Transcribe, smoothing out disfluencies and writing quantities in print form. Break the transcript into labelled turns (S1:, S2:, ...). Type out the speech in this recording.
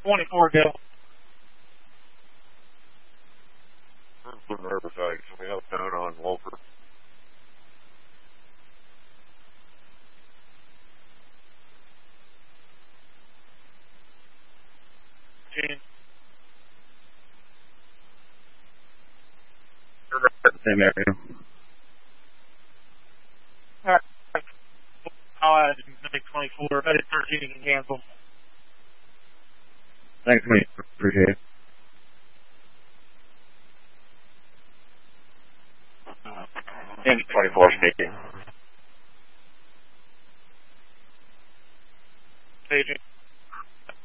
S1: 24 go.
S2: Herbicide, so we have down on Wolfer.
S3: Same area.
S1: Alright. I'll add 24. If I did 13, you can cancel.
S3: Thanks, mate. Appreciate it.